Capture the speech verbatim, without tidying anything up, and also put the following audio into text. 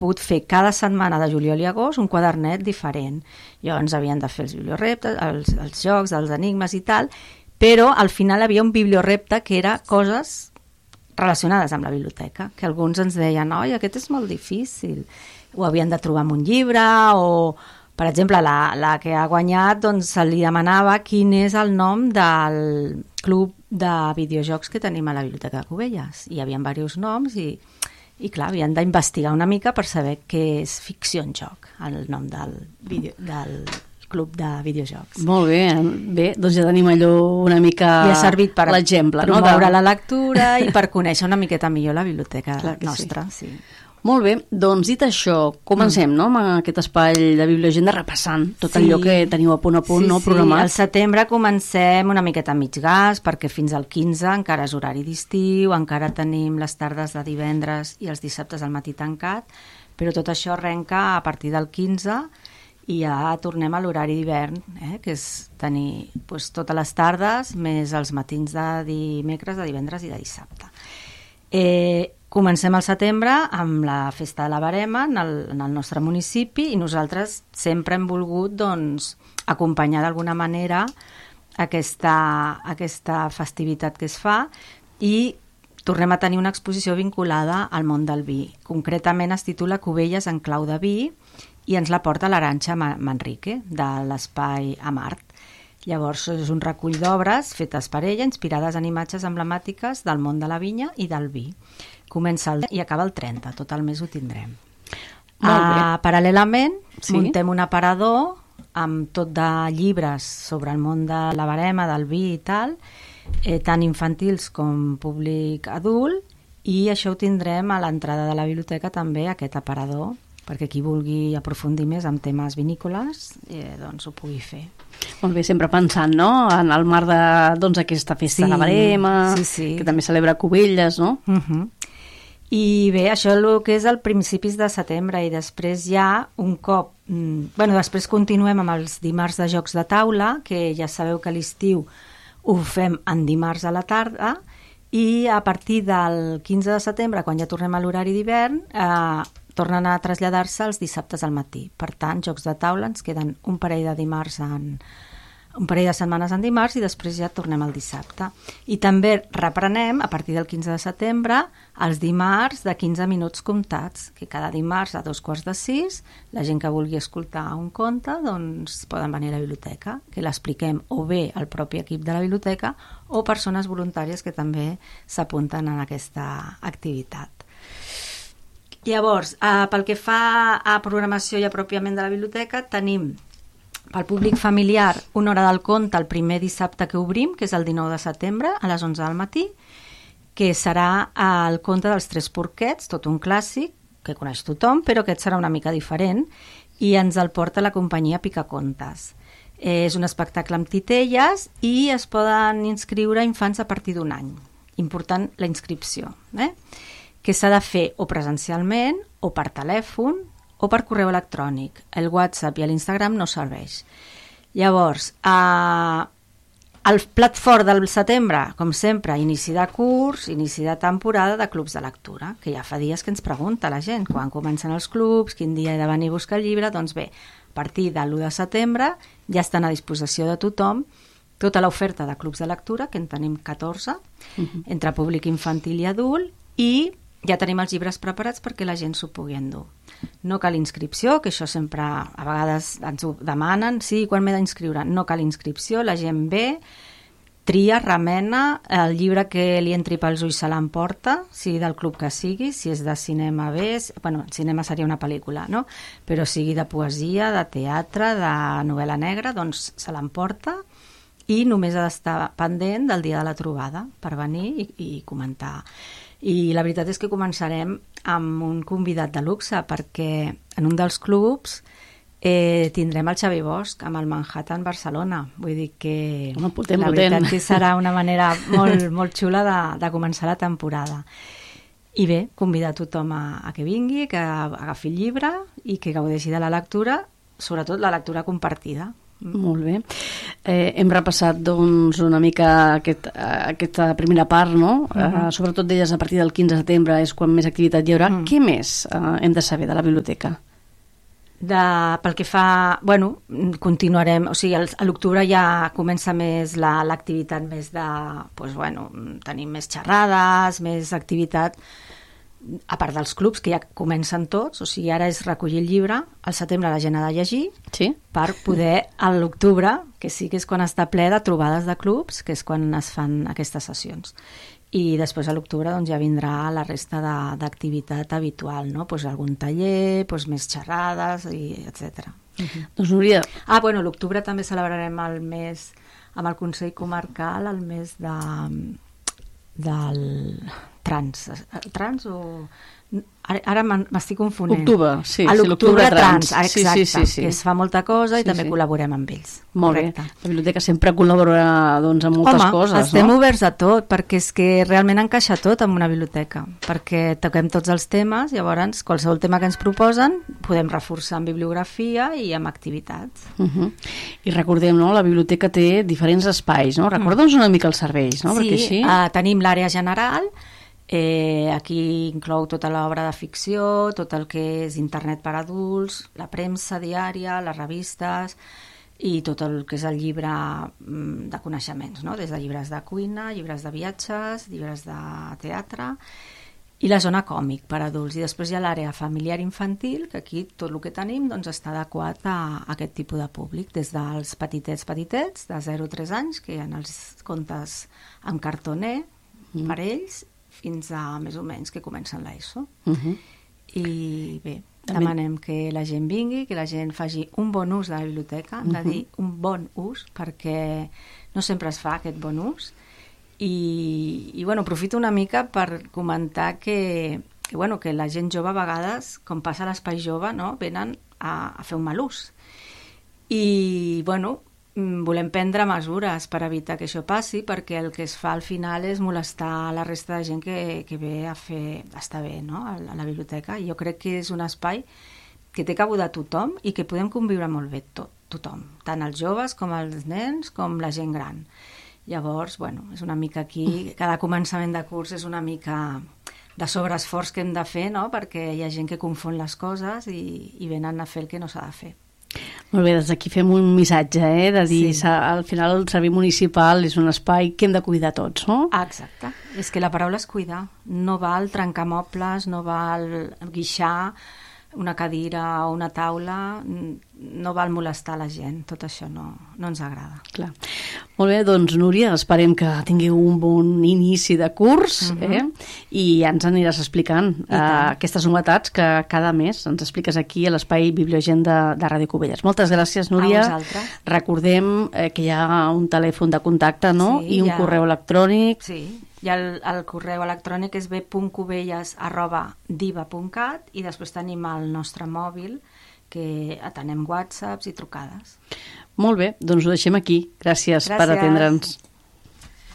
pogut fer cada setmana de juliol i agost un quadernet diferent. Llavors havien de fer els biblioreptes, els, els jocs, els enigmes i tal, però al final havia un bibliorepte que era coses relacionades amb la biblioteca, que alguns ens deien, oi, aquest és molt difícil, ho havien de trobar en un llibre, o, per exemple, la, la que ha guanyat, doncs se li demanava quin és el nom del club de videojocs que tenim a la Biblioteca de Cubelles. Hi havia diversos noms i, i clar, havien d'investigar una mica per saber què és ficció en joc, el nom del, video, del club de videojocs. Molt bé, bé, doncs ja tenim allò una mica l'exemple, ha servit per promoure no? la lectura i per conèixer una miqueta millor la biblioteca nostra. Sí. Sí. Molt bé, doncs dit això, comencem mm. no, amb aquest espai de Bibliogenda repassant tot sí. allò que teniu a punt a punt, sí, no, sí. programat. Al setembre comencem una miqueta a mig gas, perquè fins al quinze encara és horari d'estiu, encara tenim les tardes de divendres i els dissabtes al matí tancat, però tot això arrenca a partir del quinze i ja tornem a l'horari d'hivern, eh, que és tenir doncs, totes les tardes més els matins de dimecres, de divendres i de dissabte. Eh, comencem al setembre amb la festa de la Verema en el, en el nostre municipi i nosaltres sempre hem volgut doncs, acompanyar d'alguna manera aquesta, aquesta festivitat que es fa i tornem a tenir una exposició vinculada al món del vi. Concretament es titula Cubelles en clau de vi i ens la porta l'Arantxa Manrique, de l'Espai Amart. Llavors, és un recull d'obres fetes per ella, inspirades en imatges emblemàtiques del món de la vinya i del vi. Comença el i acaba el trenta, tot el mes ho tindrem. Uh, paral·lelament, sí? muntem un aparador amb tot de llibres sobre el món de la verema, del vi i tal, eh, tant infantils com públic adult, i això ho tindrem a l'entrada de la biblioteca també, aquest aparador, perquè qui vulgui aprofundir més en temes vinícoles eh, doncs ho pugui fer. Molt bé, sempre pensant, no?, en el marc d'aquesta doncs, festa sí, de la Verema, sí, sí. que també celebra Cubelles, no? Uh-huh. I bé, això és el que és al principis de setembre i després ja un cop... Mm, bueno, després continuem amb els dimarts de jocs de taula, que ja sabeu que a l'estiu ho fem en dimarts a la tarda, i a partir del quinze de setembre, quan ja tornem a l'horari d'hivern, eh, tornen a traslladar-se els dissabtes al matí. Per tant, jocs de taula ens queden un parell de dimarts en, un parell de setmanes en dimarts i després ja tornem al dissabte. I també reprenem, a partir del quinze de setembre, els dimarts de quinze minuts comptats, que cada dimarts a dos quarts de sis, la gent que vulgui escoltar un conte, doncs poden venir a la biblioteca, que l'expliquem o bé al propi equip de la biblioteca o persones voluntàries que també s'apunten en aquesta activitat. Llavors, eh, pel que fa a programació ja pròpiament de la biblioteca, tenim pel públic familiar una hora del conte el primer dissabte que obrim, que és el dinou de setembre, a les onze del matí, que serà el conte dels tres porquets, tot un clàssic, que coneix tothom, però aquest serà una mica diferent, i ens el porta la companyia Picacontes. Eh, és un espectacle amb titelles i es poden inscriure infants a partir d'un any. Important la inscripció, eh? que s'ha de fer o presencialment, o per telèfon, o per correu electrònic. El WhatsApp i l'Instagram no serveix. Llavors, eh, el plat fort del setembre, com sempre, inici de curs, inici de temporada de clubs de lectura, que ja fa dies que ens pregunta la gent quan comencen els clubs, quin dia he de venir a buscar el llibre. Doncs bé, a partir de l'u de setembre ja estan a disposició de tothom tota l'oferta de clubs de lectura, que en tenim catorze, uh-huh. entre públic infantil i adult, i ja tenim els llibres preparats perquè la gent s'ho pugui endur. No cal inscripció, que això sempre a vegades ens ho demanen, sí, quan m'he d'inscriure? No cal inscripció, la gent ve, tria, remena, el llibre que li entri pels ulls se l'emporta, sigui del club que sigui, si és de cinema bé, bueno, cinema seria una pel·lícula, no? Però sigui de poesia, de teatre, de novel·la negra, doncs se l'emporta i només ha d'estar pendent del dia de la trobada per venir i, i comentar. I la veritat és que començarem amb un convidat de luxe, perquè en un dels clubs eh, tindrem el Xavi Bosch amb el Manhattan Barcelona. Vull dir que Home, potent, la veritat potent. que serà una manera molt, molt xula de, de començar la temporada. I bé, convidar tothom a, a que vingui, que agafi el llibre i que gaudeixi de la lectura, sobretot la lectura compartida, Molt bé. Eh, hem repassat doncs, una mica aquest, aquesta primera part, no? Uh-huh. Eh, sobretot deies a partir del quinze de setembre és quan més activitat hi haurà. Uh-huh. Què més eh, hem de saber de la biblioteca? De, pel que fa... Bueno, continuarem... O sigui, a l'octubre ja comença més la, l'activitat més de... Doncs, bueno, tenim més xerrades, més activitat... A part dels clubs, que ja comencen tots, o sigui, ara és recollir el llibre, al setembre la gent ha de llegir, sí? Per poder, a l'octubre, que sí que és quan està ple de trobades de clubs, que és quan es fan aquestes sessions. I després a l'octubre doncs, ja vindrà la resta de, d'activitat habitual, no? Pues algun taller, pues més xerrades, i etcètera. Uh-huh. Doncs Núria... Ah, bueno, a l'octubre també celebrarem el mes, amb el Consell Comarcal, el mes de... del trans, trans o... Ara, ara m'estic confonent. Octubre, sí. A l'octubre sí, trans, exacte, sí, sí, sí, sí. que es fa molta cosa i sí, també sí. col·laborem amb ells. Molt Correcte. bé. La biblioteca sempre col·laborarà doncs, amb moltes Home, coses, estem no? oberts a tot, perquè és que realment encaixa tot en una biblioteca, perquè toquem tots els temes, llavors qualsevol tema que ens proposen podem reforçar amb bibliografia i amb activitats. Uh-huh. I recordem, no? La biblioteca té diferents espais, no? Recorda'ns una mica els serveis, no? Sí, Perquè així... uh, tenim l'àrea general. Eh, aquí inclou tota l'obra de ficció, tot el que és internet per adults, la premsa diària, les revistes i tot el que és el llibre de coneixements, no? Des de llibres de cuina, llibres de viatges, llibres de teatre i la zona còmic per adults. I després hi ha l'àrea familiar infantil, que aquí tot el que tenim doncs, està adequat a, a aquest tipus de públic, des dels petitets petitets, de zero a tres anys, que hi ha els contes en cartoner mm. per ells, fins a més o menys que comencen l'ESO. Uh-huh. I bé, demanem que la gent vingui, que la gent faci un bon ús de la biblioteca, hem de dir un bon ús, perquè no sempre es fa aquest bon ús. I, i bueno, aprofito una mica per comentar que, que, bueno, que la gent jove a vegades, com passa a l'espai jove, no? Venen a, a fer un mal ús. I, bueno, volem prendre mesures per evitar que això passi, perquè el que es fa al final és molestar la resta de gent que, que ve a fer, a estar bé, no? a, a la biblioteca. Jo crec que és un espai que té cabuda a tothom i que podem conviure molt bé tot, tothom, tant els joves com els nens com la gent gran. Llavors, bueno, és una mica aquí, cada començament de curs és una mica de sobreesforç que hem de fer, no? Perquè hi ha gent que confon les coses i, i venen a fer el que no s'ha de fer. Molt bé, des d'aquí fem un missatge, eh, de dir, sí. Al final el servei municipal és un espai que hem de cuidar tots, no? Ah, exacte. És que la paraula és cuidar. No val trencar mobles, no val guixar una cadira o una taula, no val molestar la gent. Tot això no, no ens agrada. Clar. Molt bé, doncs Núria, esperem que tingueu un bon inici de curs, uh-huh. eh? I ja ens aniràs explicant uh, aquestes novetats que cada mes ens expliques aquí a l'espai Bibliogenda de Ràdio Cubelles. Moltes gràcies, Núria. A vosaltres. Recordem eh, que hi ha un telèfon de contacte, no? Sí, i un ha... correu electrònic. Sí, i el, el correu electrònic és b punt cubelles arroba diva punt cat i després tenim el nostre mòbil que atenem whatsapps i trucades. Molt bé, doncs ho deixem aquí. Gràcies, Gràcies. per atendre'ns.